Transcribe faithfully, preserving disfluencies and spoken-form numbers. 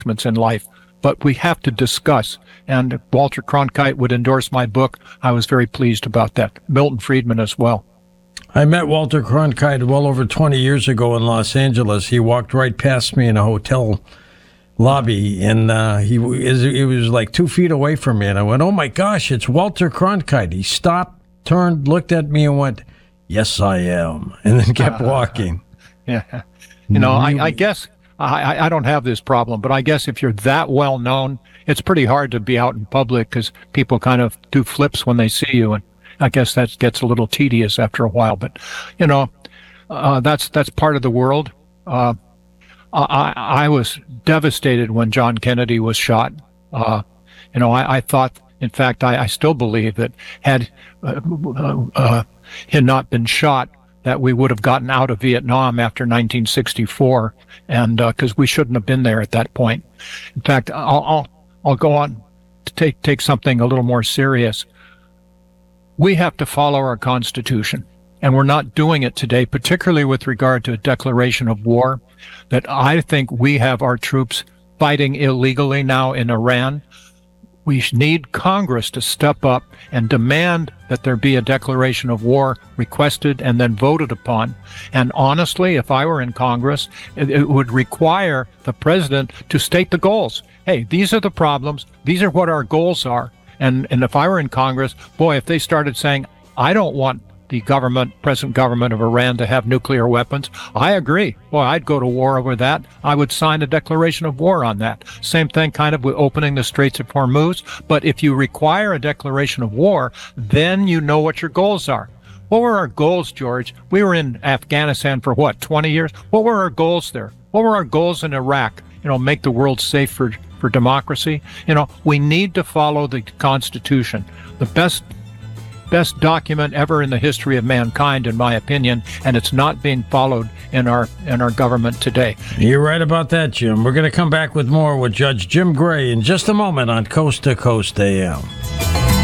in life, but we have to discuss. And Walter Cronkite would endorse my book. I was very pleased about that. Milton Friedman as well. I met Walter Cronkite well over twenty years ago in Los Angeles. He walked right past me in a hotel lobby, and uh, he, he was like two feet away from me. And I went, "Oh my gosh, it's Walter Cronkite." He stopped, turned, looked at me, and went, "Yes, I am," and then kept walking. Yeah. You know, I, I guess I, I don't have this problem, but I guess if you're that well known, it's pretty hard to be out in public because people kind of do flips when they see you. And I guess that gets a little tedious after a while. But, you know, uh, that's that's part of the world. Uh, I, I was devastated when John Kennedy was shot. Uh, you know, I, I thought, in fact, I, I still believe that had uh, uh, he had not been shot, that we would have gotten out of Vietnam after nineteen sixty-four, and because uh, we shouldn't have been there at that point. In fact, I'll I'll, I'll go on to take take something a little more serious. We have to follow our Constitution, and we're not doing it today, particularly with regard to a declaration of war. That I think we have our troops fighting illegally now in Iran. We need Congress to step up and demand that there be a declaration of war requested and then voted upon. And honestly, if I were in Congress, it, it would require the president to state the goals. Hey, these are the problems. These are what our goals are. And, and if I were in Congress, boy, if they started saying, I don't want the government, present government of Iran to have nuclear weapons, I agree. Boy, I'd go to war over that. I would sign a declaration of war on that. Same thing kind of with opening the Straits of Hormuz. But if you require a declaration of war, then you know what your goals are. What were our goals, George? We were in Afghanistan for what, twenty years? What were our goals there? What were our goals in Iraq? You know, make the world safe for, for democracy. You know, we need to follow the Constitution. The best best document ever in the history of mankind, in my opinion, and it's not being followed in our in our government today. You're right about that, Jim. We're going to come back with more with Judge Jim Gray in just a moment on Coast to Coast A M.